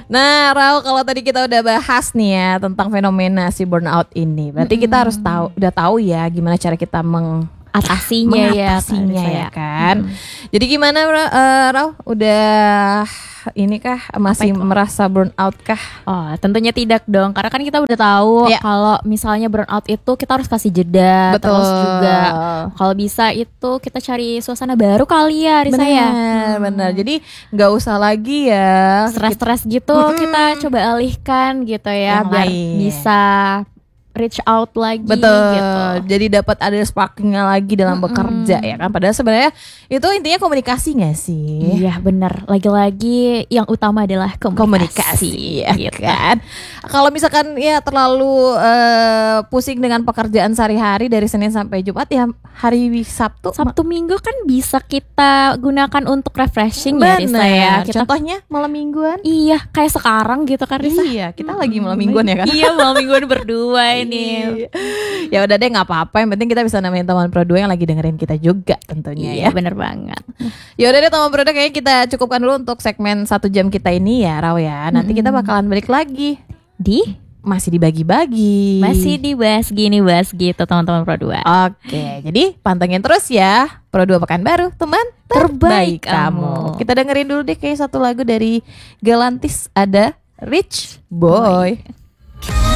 Nah, Rau, kalau tadi kita udah bahas nih ya tentang fenomena si burnout ini, berarti kita harus udah tahu ya gimana cara kita mengatasinya ya kan. Jadi gimana Rau? Udah ini kah masih merasa burnout kah? Oh, tentunya tidak dong. Karena kan kita udah tahu kalau misalnya burnout itu kita harus kasih jeda. Betul. Terus juga kalau bisa itu kita cari suasana baru kali ya, Risa ya. Bener. Jadi nggak usah lagi ya stres-stres gitu, kita coba alihkan gitu ya, yang biar lain. bisa reach out lagi. Betul gitu. Jadi dapat ada sparkingnya lagi dalam bekerja ya kan. Padahal sebenarnya itu intinya komunikasi gak sih? Iya benar. Lagi-lagi yang utama adalah komunikasi ya gitu. kan. Kalau misalkan ya terlalu pusing dengan pekerjaan sehari-hari dari Senin sampai Jumat, ya hari Sabtu Minggu kan bisa kita gunakan untuk refreshing ya Risa ya. Contohnya malam mingguan. Iya, kayak sekarang gitu kan Risa. Iya, kita lagi malam mingguan ya kan. Iya, malam mingguan berdua ini. Ya udah deh, nggak apa-apa, yang penting kita bisa nemenin teman Pro 2 yang lagi dengerin kita juga tentunya. Iya, bener banget. Ya udah deh teman Pro 2, kayaknya kita cukupkan dulu untuk segmen 1 jam kita ini ya, Raw ya. Nanti kita bakalan balik lagi di masih dibagi-bagi. Masih dibahas gini, bahas gitu teman-teman Pro 2. Oke, jadi pantengin terus ya Pro 2 Pekanbaru, teman terbaik kamu. Kita dengerin dulu deh kayak satu lagu dari Galantis, ada Rich Boy.